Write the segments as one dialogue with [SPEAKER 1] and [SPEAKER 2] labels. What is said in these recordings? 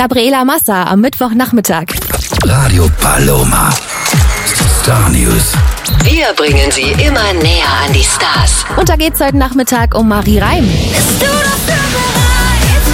[SPEAKER 1] Gabriela Massa am Mittwochnachmittag.
[SPEAKER 2] Radio Paloma. Star News.
[SPEAKER 3] Wir bringen sie immer näher an die Stars.
[SPEAKER 1] Und da geht's heute Nachmittag um Marie Reim.
[SPEAKER 4] Bist du dafür bereit?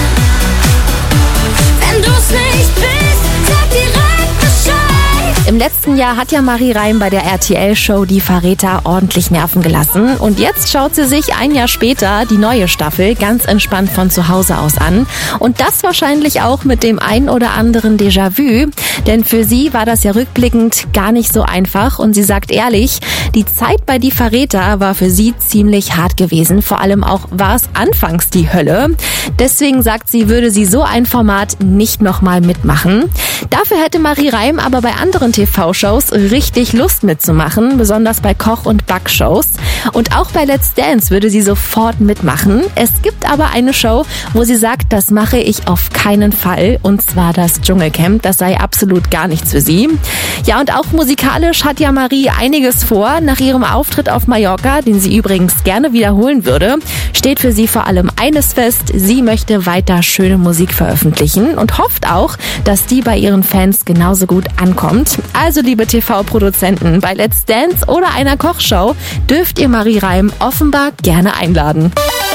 [SPEAKER 4] Wenn du's nicht bist, sag direkt Bescheid.
[SPEAKER 1] Im letzten Jahr hat ja Marie Reim bei der RTL-Show Die Verräter ordentlich nerven gelassen. Und jetzt schaut sie sich ein Jahr später die neue Staffel ganz entspannt von zu Hause aus an. Und das wahrscheinlich auch mit dem ein oder anderen Déjà-vu. Denn für sie war das ja rückblickend gar nicht so einfach. Und sie sagt ehrlich, die Zeit bei Die Verräter war für sie ziemlich hart gewesen. Vor allem auch war es anfangs die Hölle. Deswegen sagt sie, würde sie so ein Format nicht nochmal mitmachen. Dafür hätte Marie Reim aber bei anderen TV-Shows richtig Lust mitzumachen, besonders bei Koch- und Backshows. Und auch bei Let's Dance würde sie sofort mitmachen. Es gibt aber eine Show, wo sie sagt, das mache ich auf keinen Fall. Und zwar das Dschungelcamp. Das sei absolut gar nichts für sie. Ja, und auch musikalisch hat ja Marie einiges vor. Nach ihrem Auftritt auf Mallorca, den sie übrigens gerne wiederholen würde, steht für sie vor allem eines fest: Sie möchte weiter schöne Musik veröffentlichen und hofft auch, dass die bei ihren Fans genauso gut ankommt. Also, liebe TV-Produzenten, bei Let's Dance oder einer Kochshow dürft ihr Marie Reim offenbar gerne einladen.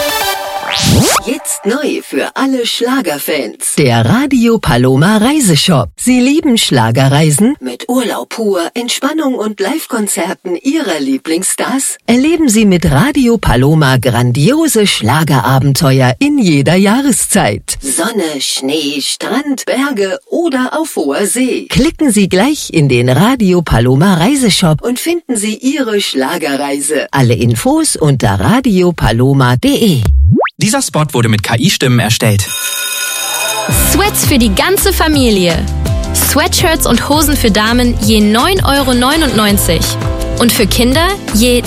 [SPEAKER 3] Jetzt neu für alle Schlagerfans.
[SPEAKER 5] Der Radio Paloma Reiseshop. Sie lieben Schlagerreisen?
[SPEAKER 3] Mit Urlaub pur, Entspannung und Live-Konzerten Ihrer Lieblingsstars?
[SPEAKER 5] Erleben Sie mit Radio Paloma grandiose Schlagerabenteuer in jeder Jahreszeit.
[SPEAKER 3] Sonne, Schnee, Strand, Berge oder auf hoher See.
[SPEAKER 5] Klicken Sie gleich in den Radio Paloma Reiseshop
[SPEAKER 3] Und finden Sie Ihre Schlagerreise.
[SPEAKER 5] Alle Infos unter radiopaloma.de.
[SPEAKER 6] Dieser Spot wurde mit KI-Stimmen erstellt.
[SPEAKER 7] Sweats für die ganze Familie. Sweatshirts und Hosen für Damen je 9,99 € und für Kinder je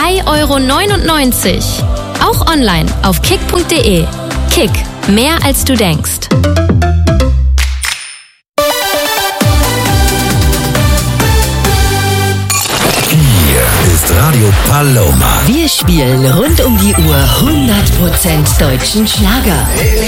[SPEAKER 7] 3,99 €. Auch online auf kick.de. Kick, mehr als du denkst.
[SPEAKER 2] Ist Radio Paloma.
[SPEAKER 5] Wir spielen rund um die Uhr 100% deutschen Schlager.